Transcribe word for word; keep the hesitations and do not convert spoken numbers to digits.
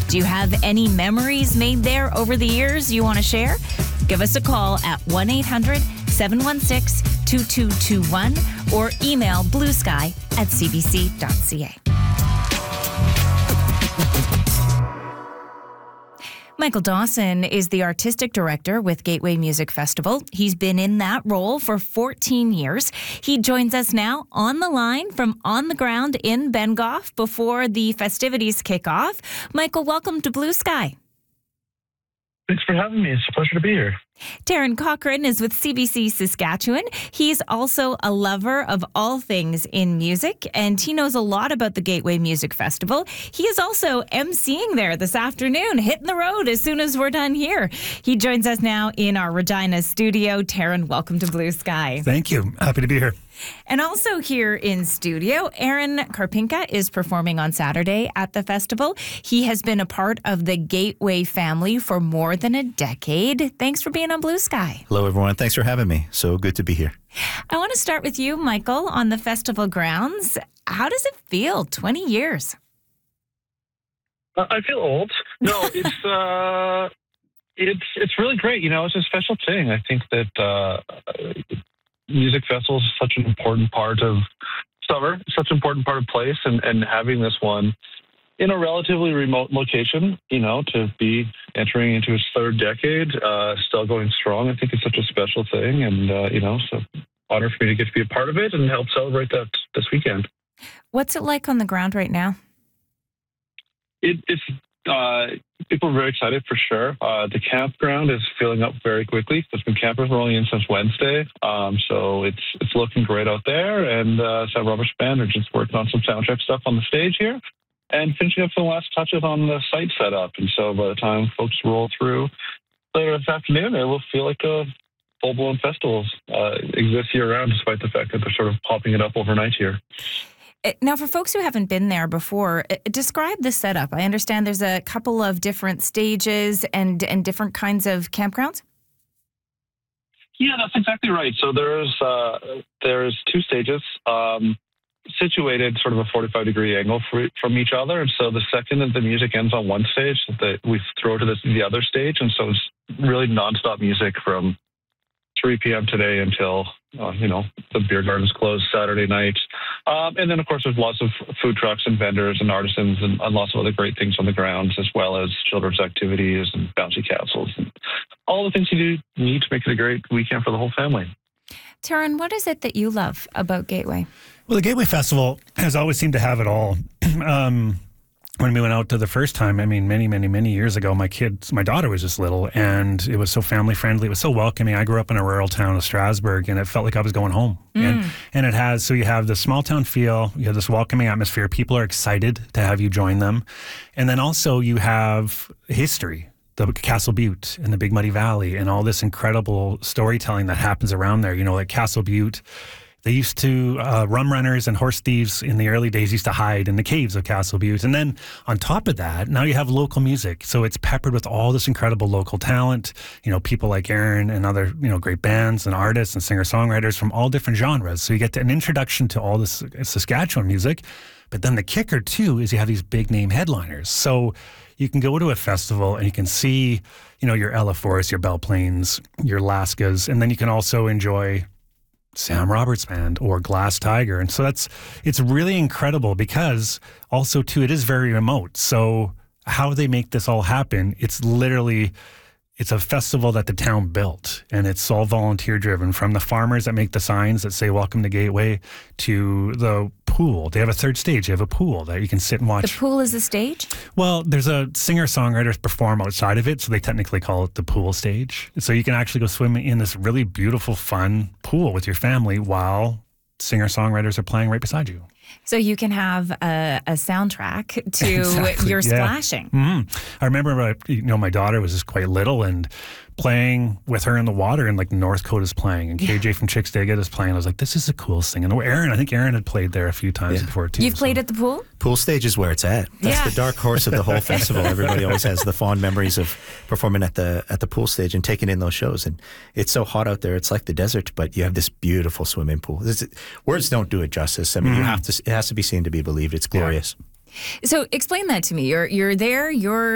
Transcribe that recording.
Do you have any memories made there over the years you want to share? Give us a call at one eight hundred seven one six two two two one or email bluesky at c b c dot c a. Michael Dawson is the artistic director with Gateway Music Festival. He's been in that role for fourteen years. He joins us now on the line from on the ground in Bengough before the festivities kick off. Michael, welcome to Blue Sky. Thanks for having me. It's a pleasure to be here. Taryn Cochrane is with C B C Saskatchewan. He's also a lover of all things in music, and he knows a lot about the Gateway Music Festival. He is also emceeing there this afternoon, hitting the road as soon as we're done here. He joins us now in our Regina studio. Taryn, welcome to Blue Sky. Thank you. Happy to be here. And also here in studio, Aaron Karpinka is performing on Saturday at the festival. He has been a part of the Gateway family for more than a decade. Thanks for being on Blue Sky. Hello, everyone. Thanks for having me. So good to be here. I want to start with you, Michael, on the festival grounds. How does it feel? twenty years. Uh, I feel old. No, it's uh, it's it's really great. You know, it's a special thing. I think that uh, music festivals is such an important part of summer, such an important part of place, and, and having this one in a relatively remote location, you know, to be entering into its third decade, uh, still going strong. I think it's such a special thing, and, uh, you know, so honor for me to get to be a part of it and help celebrate that this weekend. What's it like on the ground right now? It, it's uh, people are very excited for sure. Uh, the campground is filling up very quickly. There's been campers rolling in since Wednesday, um, so it's it's looking great out there. And uh, Sam Roberts Band are just working on some soundtrack stuff on the stage here, and finishing up some last touches on the site setup. And so by the time folks roll through later this afternoon, it will feel like a full-blown festival uh, exists year-round, despite the fact that they're sort of popping it up overnight here. Now, for folks who haven't been there before, describe the setup. I understand there's a couple of different stages and, and different kinds of campgrounds. Yeah, that's exactly right. So there's uh, there's two stages. Um, situated sort of a forty-five degree angle for, from each other. And so the second that the music ends on one stage, that we throw to the, the other stage. And so it's really nonstop music from three p.m. today until, uh, you know, the beer garden's closed Saturday night. Um, and then, of course, there's lots of food trucks and vendors and artisans and, and lots of other great things on the grounds, as well as children's activities and bouncy castles and all the things you do need to make it a great weekend for the whole family. Taryn, what is it that you love about Gateway? Well, the Gateway Festival has always seemed to have it all. um, when we went out to the first time, I mean, many, many, many years ago, my kids, my daughter was just little, and it was so family friendly. It was so welcoming. I grew up in a rural town of Strasbourg, and it felt like I was going home. Mm. And, and it has, so you have this small town feel, you have this welcoming atmosphere. People are excited to have you join them. And then also you have history. The Castle Butte and the Big Muddy Valley and all this incredible storytelling that happens around there. You know, like Castle Butte, they used to, uh, rum runners and horse thieves in the early days used to hide in the caves of Castle Butte. And then on top of that, now you have local music. So it's peppered with all this incredible local talent, you know, people like Aaron and other, you know, great bands and artists and singer-songwriters from all different genres. So you get an introduction to all this Saskatchewan music. But then the kicker, too, is you have these big name headliners. So you can go to a festival and you can see, you know, your Ella Forest, your Belle Plaines, your Laskas, and then you can also enjoy Sam Roberts Band or Glass Tiger. And so that's, it's really incredible because also, too, it is very remote. So how they make this all happen, it's literally, it's a festival that the town built, and it's all volunteer driven, from the farmers that make the signs that say welcome to Gateway to the pool. They have a third stage. They have a pool that you can sit and watch. The pool is the stage? Well, there's a singer-songwriters perform outside of it, so they technically call it the pool stage. So you can actually go swim in this really beautiful, fun pool with your family while singer-songwriters are playing right beside you. So you can have a, a soundtrack to exactly, your yeah. splashing. Mm-hmm. I remember, uh, you know, my daughter was just quite little, and playing with her in the water, and like Northcote is playing, and K J from Chicks Dig-It is playing. I was like, this is the coolest thing. And Aaron, I think Aaron had played there a few times yeah. before too. You've so. played at the pool? Pool stage is where it's at. That's yeah. the dark horse of the whole festival. Everybody always has the fond memories of performing at the at the pool stage and taking in those shows. And it's so hot out there. It's like the desert, but you have this beautiful swimming pool. This, words don't do it justice. I mean, mm-hmm. you have to. It has to be seen to be believed. It's glorious. Yeah. So explain that to me. You're you're there. You're